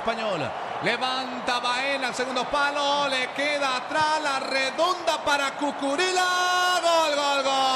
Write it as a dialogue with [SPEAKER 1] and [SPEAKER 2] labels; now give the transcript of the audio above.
[SPEAKER 1] español. Levanta Baena al segundo palo. Le queda atrás. La redonda para Cucurella. Gol, gol, gol.